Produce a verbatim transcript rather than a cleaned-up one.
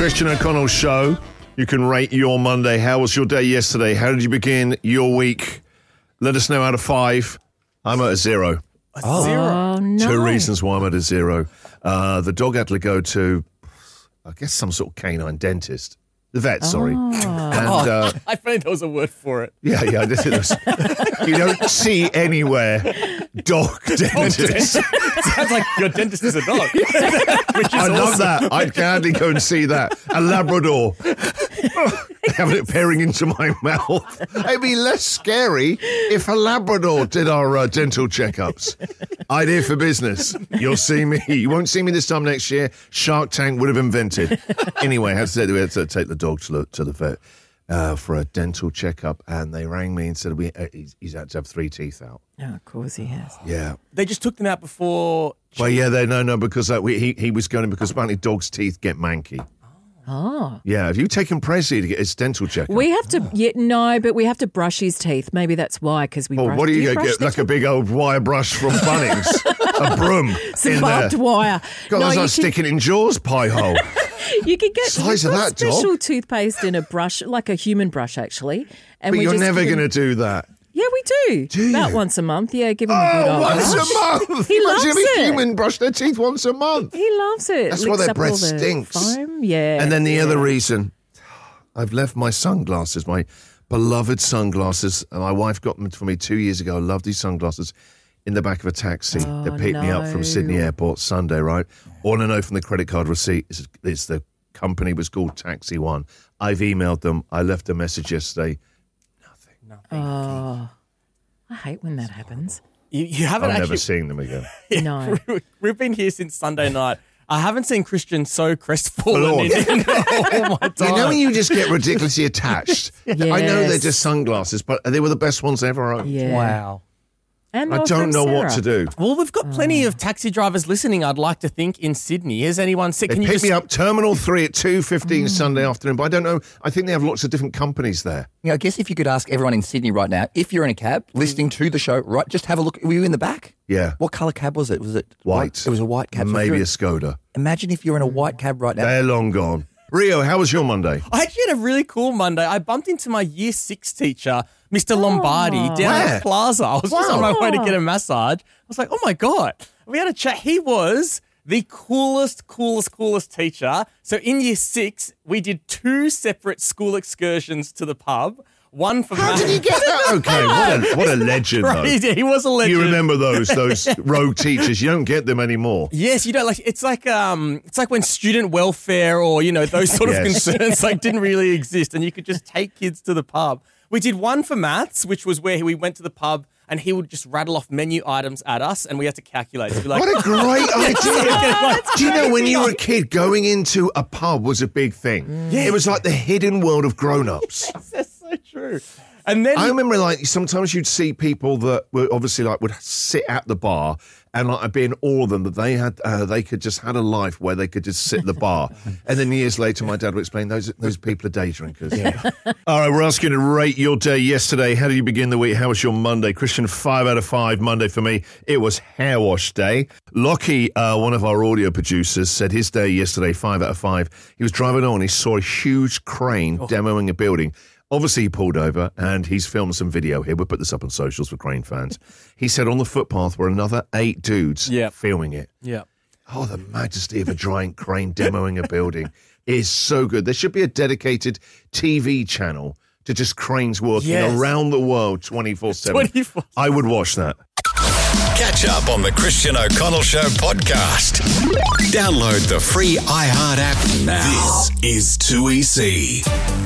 Christian O'Connell Show. You can rate your Monday. How was your day yesterday? How did you begin your week? Let us know out of five. I'm at a zero. A oh. zero? Oh, no. Two reasons why I'm at a zero. Uh, the dog had to go to, I guess, some sort of canine dentist. The vet, oh. sorry. And, uh, I found there was a word for it. Yeah, yeah. This is, you don't see anywhere dog dentist. Sounds like your dentist is a dog. Which is I love awesome. that. I can hardly go and see that. A Labrador. Having it peering into my mouth. It'd be less scary if a Labrador did our uh, dental checkups. Idea for business. You'll see me. You won't see me this time next year. Shark Tank would have invented. Anyway, I had to, say, we had to take the dog to the, to the vet uh, for a dental checkup, and they rang me and said we, uh, he's, he's had to have three teeth out. Oh, of course he has. Yeah. They just took them out before... Well, yeah, they no, no, because uh, we, he, he was going because apparently dogs' teeth get manky. Oh. Yeah, have you taken Prezi to get his dental checkup? We have to, yeah, no, but we have to brush his teeth. Maybe that's why, because we Oh, brush. what do you, do go brush get? the Like a big old wire brush from Bunnings? A broom Some in barbed there. wire. God, No, that's you like can- sticking in Jaws pie hole. You could get Size we've of got that, dog. special toothpaste in a brush, like a human brush, actually. And But we you're just never give him- going to do that. Yeah, we do. Do About you? once a month. Yeah, give him a good Oh, old once brush. a month. He Imagine loves if a it. human brush their teeth once a month. He loves it. That's why Licks their up breath all the stinks. foam. Yeah. And then the yeah. other reason, I've left my sunglasses, my beloved sunglasses, and my wife got them for me two years ago. I love these sunglasses in the back of a taxi. Oh, they picked me up from no. Sydney Airport Sunday, right? All I know from the credit card receipt is, is the company was called Taxi One. I've emailed them. I left a message yesterday. Nothing. Nothing. Oh, I hate when that happens. You, you haven't I'm actually... never seeing them again. No. We've been here since Sunday night. I haven't seen Christian so crestfallen Lord. in, in all my time. You know when you just get ridiculously attached? I know they're Yes. just sunglasses, but they were the best ones I ever owned. Yeah. Wow. And I they were don't from know what Sarah. to do. Well, we've got plenty of taxi drivers listening, I'd like to think, in Sydney. Has anyone said... They Can you picked just... me up Terminal three at two fifteen Mm. Sunday afternoon, but I don't know. I think they have lots of different companies there. You know, I guess if you could ask everyone in Sydney right now, if you're in a cab listening to the show, right, just have a look. Were you in the back? Yeah. What colour cab was it? Was it White. It was a white cab. So if Maybe you're- a Skoda. Imagine if you're in a white cab right now. They're long gone. Rio, how was your Monday? I actually had a really cool Monday. I bumped into my year six teacher, Mister Lombardi, down Where? at Plaza. I was just on my Wow. way to get a massage. I was like, oh my God. We had a chat. He was the coolest, coolest, coolest teacher. So in year six, we did two separate school excursions to the pub. One for How maths. did he get that? Okay, what a, what a legend, though. Right, he was a legend. You remember those those rogue teachers. You don't get them anymore. Yes, you don't like. It's like um, it's like when student welfare or you know those sort of Yes. concerns like didn't really exist, and you could just take kids to the pub. We did one for maths, which was where we went to the pub and he would just rattle off menu items at us, and we had to calculate. So be like, What a great idea. like, Do you know, when you were a kid, going into a pub was a big thing. Yeah. It was like the hidden world of grown-ups. That's so true. And then I remember, like, sometimes you'd see people that were obviously, like, would sit at the bar and, like, I'd be in awe of them that they had, uh, they could just had a life where they could just sit at the bar. And then years later, my dad would explain, those those people are day drinkers. Yeah. All right, we're asking you to rate your day yesterday. How did you begin the week? How was your Monday? Christian, five out of five Monday for me. It was hair wash day. Lockie, uh, one of our audio producers, said his day yesterday, five out of five. He was driving on, he saw a huge crane Oh. demoing a building. Obviously, he pulled over and he's filmed some video here. We'll put this up on socials for Crane fans. He said on the footpath were another eight dudes Yeah. filming it. yeah. Oh, the majesty of a giant crane demoing a building is so good. There should be a dedicated T V channel to just cranes working Yes. around the world twenty-four seven. twenty-four I would watch that. Catch up on the Christian O'Connell Show podcast. Download the free iHeart app now. This is two E C.